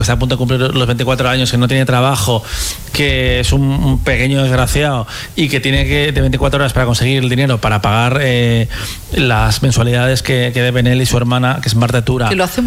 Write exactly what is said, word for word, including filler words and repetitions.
está a punto de cumplir los veinticuatro años, que no tiene trabajo, que es un, un pequeño desgraciado y que tiene que de veinticuatro horas para conseguir el dinero para pagar eh, las mensualidades que, que deben él y su hermana, que es Marta Tura.